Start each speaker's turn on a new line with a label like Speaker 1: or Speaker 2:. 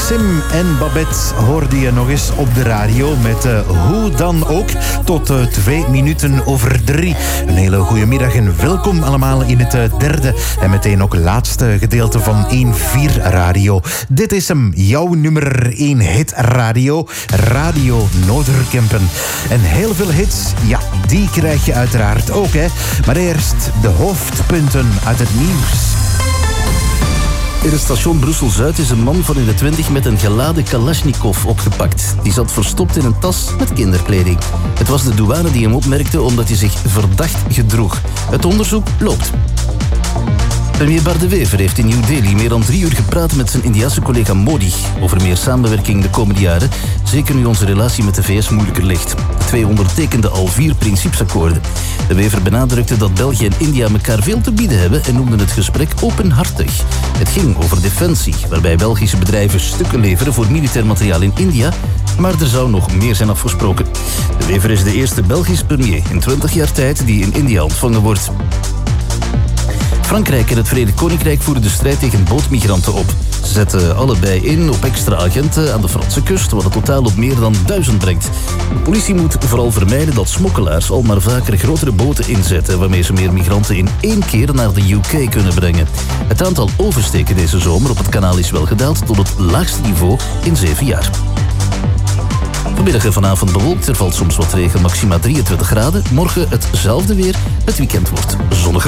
Speaker 1: Sim en Babette hoorde je nog eens op de radio met Hoe dan ook tot 2 minuten over 3. Een hele goede middag en welkom allemaal in het derde en meteen ook laatste gedeelte van 1-4 Radio. Dit is hem, jouw nummer 1 hit radio, Radio Noorderkempen. En heel veel hits, ja, die krijg je uiteraard ook, hè. Maar eerst de hoofdpunten uit het nieuws.
Speaker 2: In het station Brussel-Zuid is een man van in de 20 met een geladen Kalashnikov opgepakt. Die zat verstopt in een tas met kinderkleding. Het was de douane die hem opmerkte omdat hij zich verdacht gedroeg. Het onderzoek loopt. Premier Bart De Wever heeft in New Delhi meer dan 3 uur gepraat met zijn Indiase collega Modi over meer samenwerking de komende jaren, zeker nu onze relatie met de VS moeilijker ligt. De twee ondertekenden al 4 principesakkoorden. De Wever benadrukte dat België en India elkaar veel te bieden hebben en noemde het gesprek openhartig. Het ging over defensie, waarbij Belgische bedrijven stukken leveren voor militair materiaal in India, maar er zou nog meer zijn afgesproken. De Wever is de eerste Belgische premier in 20 jaar tijd die in India ontvangen wordt. Frankrijk en het Verenigd Koninkrijk voeren de strijd tegen bootmigranten op. Ze zetten allebei in op extra agenten aan de Franse kust, wat het totaal op meer dan 1000 brengt. De politie moet vooral vermijden dat smokkelaars al maar vaker grotere boten inzetten, waarmee ze meer migranten in 1 keer naar de UK kunnen brengen. Het aantal oversteken deze zomer op het kanaal is wel gedaald tot het laagste niveau in 7 jaar. Vanmiddag en vanavond bewolkt, er valt soms wat regen, maxima 23 graden. Morgen hetzelfde weer, het weekend wordt zonnig.